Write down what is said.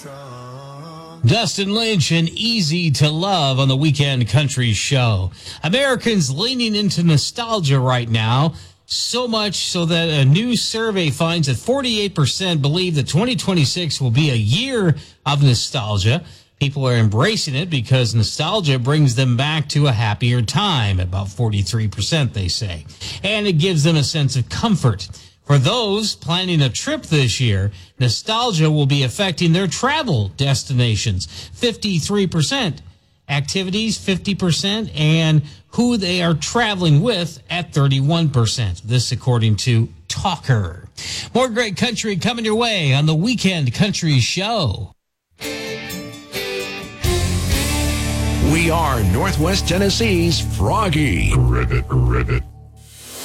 Dustin Lynch and Easy to Love on the Weekend Country Show. Americans leaning into nostalgia right now, so much so that a new survey finds that 48% believe that 2026 will be a year of nostalgia. People are embracing it because nostalgia brings them back to a happier time, about 43% they say. And it gives them a sense of comfort. For those planning a trip this year, nostalgia will be affecting their travel destinations, 53%, activities, 50%, and who they are traveling with at 31%. This according to Talker. More great country coming your way on the Weekend Country Show. We are Northwest Tennessee's Froggy. Ribbit.